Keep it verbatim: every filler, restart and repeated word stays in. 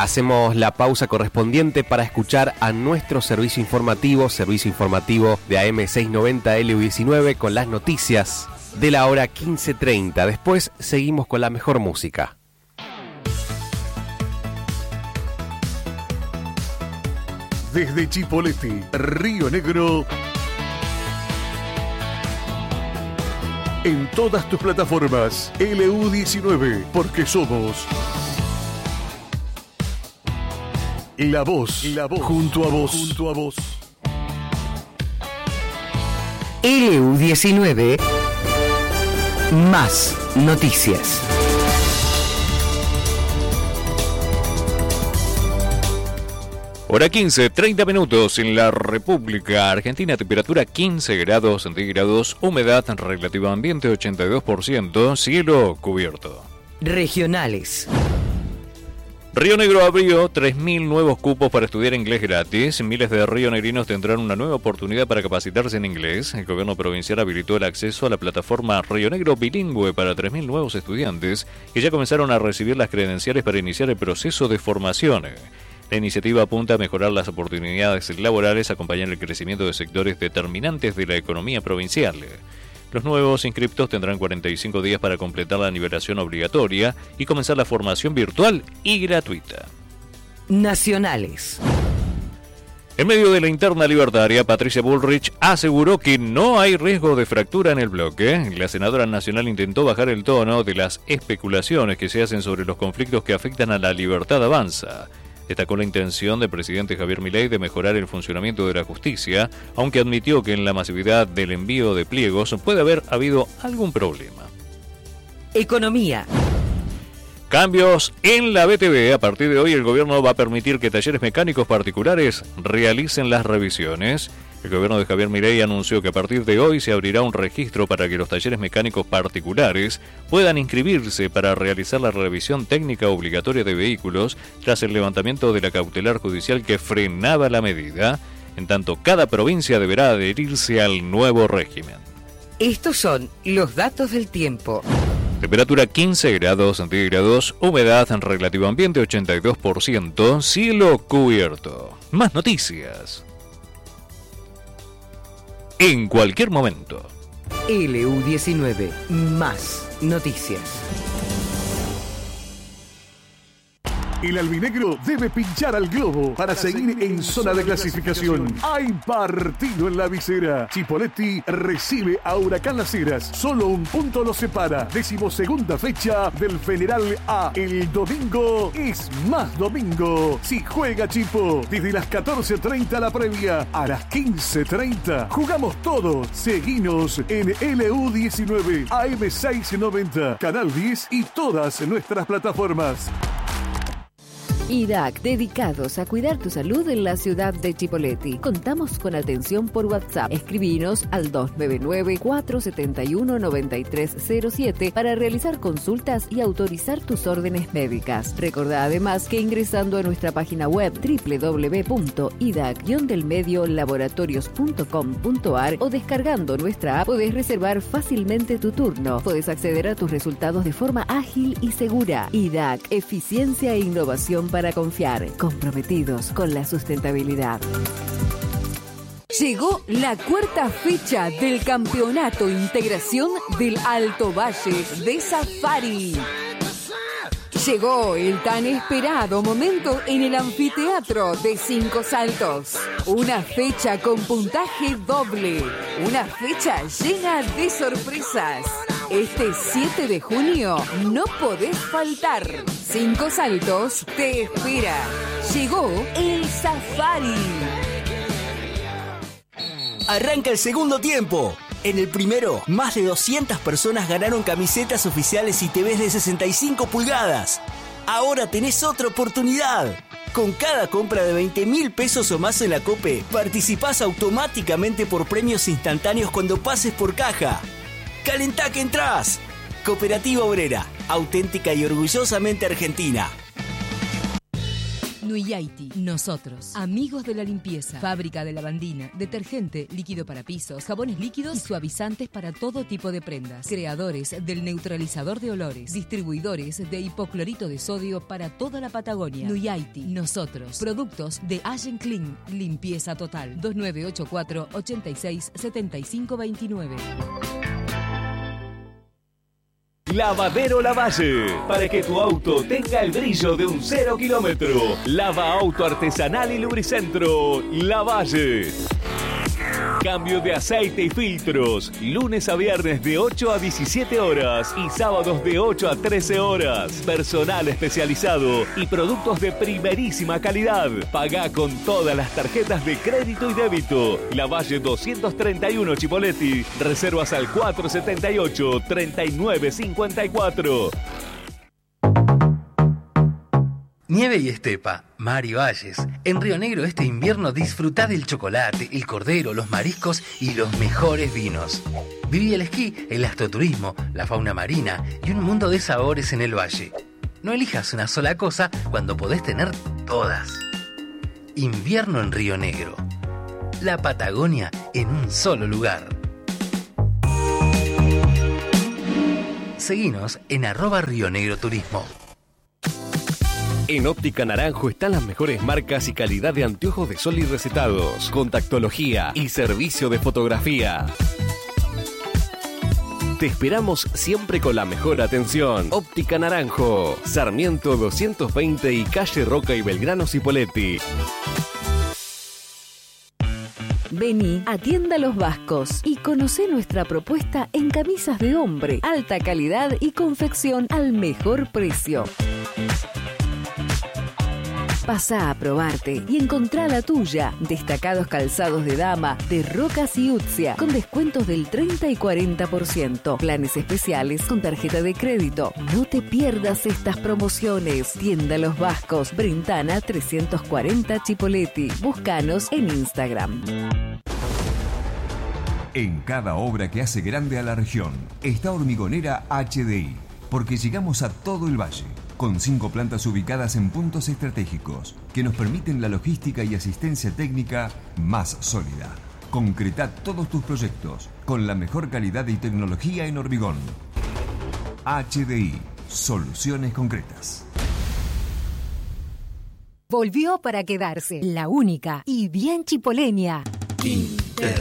Hacemos la pausa correspondiente para escuchar a nuestro servicio informativo, servicio informativo de A M seiscientos noventa L U diecinueve con las noticias de la hora quince treinta. Después seguimos con la mejor música. Desde Chipoleti, Río Negro, en todas tus plataformas, L U diecinueve, porque somos la voz, la voz, junto a vos, junto a vos. L U diecinueve, más noticias. Hora quince, treinta minutos en la República Argentina, temperatura quince grados centígrados, humedad relativa ambiente ochenta y dos por ciento, cielo cubierto. Regionales. Río Negro abrió tres mil nuevos cupos para estudiar inglés gratis. Miles de rionegrinos tendrán una nueva oportunidad para capacitarse en inglés. El gobierno provincial habilitó el acceso a la plataforma Río Negro Bilingüe para tres mil nuevos estudiantes que ya comenzaron a recibir las credenciales para iniciar el proceso de formación. La iniciativa apunta a mejorar las oportunidades laborales, acompañar el crecimiento de sectores determinantes de la economía provincial. Los nuevos inscriptos tendrán cuarenta y cinco días para completar la nivelación obligatoria y comenzar la formación virtual y gratuita. Nacionales. En medio de la interna libertaria, Patricia Bullrich aseguró que no hay riesgo de fractura en el bloque. La senadora nacional intentó bajar el tono de las especulaciones que se hacen sobre los conflictos que afectan a la libertad avanza. Destacó la intención del presidente Javier Milei de mejorar el funcionamiento de la justicia, aunque admitió que en la masividad del envío de pliegos puede haber habido algún problema. Economía. Cambios en la B T V. A partir de hoy el gobierno va a permitir que talleres mecánicos particulares realicen las revisiones. El gobierno de Javier Milei anunció que a partir de hoy se abrirá un registro para que los talleres mecánicos particulares puedan inscribirse para realizar la revisión técnica obligatoria de vehículos tras el levantamiento de la cautelar judicial que frenaba la medida. En tanto, cada provincia deberá adherirse al nuevo régimen. Estos son los datos del tiempo. Temperatura quince grados centígrados, humedad en relativo ambiente ochenta y dos por ciento, cielo cubierto. Más noticias en cualquier momento. L U diecinueve, más noticias. El albinegro debe pinchar al globo para seguir en zona de clasificación. Hay partido en la visera. Chipoleti recibe a Huracán Las Heras. Solo un punto lo separa. Decimosegunda fecha del Federal A. El domingo es más domingo. Si juega Chipo, desde las catorce treinta la previa, a las quince treinta jugamos todos. Seguinos en L U diecinueve, A M seiscientos noventa, Canal diez y todas nuestras plataformas. I D A C, dedicados a cuidar tu salud en la ciudad de Chipoleti. Contamos con atención por WhatsApp. Escribinos al dos nueve nueve, cuatro siete uno, nueve tres cero siete para realizar consultas y autorizar tus órdenes médicas. Recordá además que ingresando a nuestra página web doble u doble u doble u punto i d a c guion del medio laboratorios punto com punto a r o descargando nuestra app podés reservar fácilmente tu turno. Podés acceder a tus resultados de forma ágil y segura. I D A C, eficiencia e innovación para confiar, comprometidos con la sustentabilidad. Llegó la cuarta fecha del Campeonato Integración del Alto Valle de Safari. Llegó el tan esperado momento en el anfiteatro de Cinco Saltos. Una fecha con puntaje doble. Una fecha llena de sorpresas. Este siete de junio no podés faltar. Cinco Saltos te espera. Llegó el Safari. Arranca el segundo tiempo. En el primero, más de doscientas personas ganaron camisetas oficiales y T Vs de sesenta y cinco pulgadas. Ahora tenés otra oportunidad. Con cada compra de veinte mil pesos o más en la COPE, participás automáticamente por premios instantáneos cuando pases por caja. ¡Calentá que entrás! Cooperativa Obrera, auténtica y orgullosamente argentina. Nuyaiti, nosotros, amigos de la limpieza, fábrica de lavandina, detergente, líquido para pisos, jabones líquidos y suavizantes para todo tipo de prendas. Creadores del neutralizador de olores, distribuidores de hipoclorito de sodio para toda la Patagonia. Nuyaiti, nosotros, productos de Allen Clean, limpieza total. dos nueve ocho cuatro, ocho seis, siete cinco dos nueve. Lavadero Lavalle, para que tu auto tenga el brillo de un cero kilómetro. Lava auto artesanal y lubricentro Lavalle. Cambio de aceite y filtros, lunes a viernes de ocho a diecisiete horas y sábados de ocho a trece horas. Personal especializado y productos de primerísima calidad. Pagá con todas las tarjetas de crédito y débito. Lavalle doscientos treinta y uno Chipoleti. Reservas al cuatro setenta y ocho, treinta y nueve cincuenta y cuatro. Nieve y estepa, mar y valles. En Río Negro este invierno disfrutá del chocolate, el cordero, los mariscos y los mejores vinos. Viví el esquí, el astroturismo, la fauna marina y un mundo de sabores en el valle. No elijas una sola cosa cuando podés tener todas. Invierno en Río Negro. La Patagonia en un solo lugar. Seguinos en arroba Río Negro Turismo. En Óptica Naranjo están las mejores marcas y calidad de anteojos de sol y recetados, contactología y servicio de fotografía. Te esperamos siempre con la mejor atención. Óptica Naranjo, Sarmiento doscientos veinte y calle Roca y Belgrano Cipolletti. Vení a Tienda Los Vascos y conocé nuestra propuesta en camisas de hombre, alta calidad y confección al mejor precio. Pasá a probarte y encontrá la tuya. Destacados calzados de dama de Rocas y Utzia con descuentos del treinta y cuarenta por ciento. Planes especiales con tarjeta de crédito. No te pierdas estas promociones. Tienda Los Vascos, Brentana trescientos cuarenta Chipolletti. Búscanos en Instagram. En cada obra que hace grande a la región está Hormigonera H D I, porque llegamos a todo el valle, con cinco plantas ubicadas en puntos estratégicos que nos permiten la logística y asistencia técnica más sólida. Concreta todos tus proyectos con la mejor calidad y tecnología en hormigón. H D I, soluciones concretas. Volvió para quedarse, la única y bien chipoleña. Tin,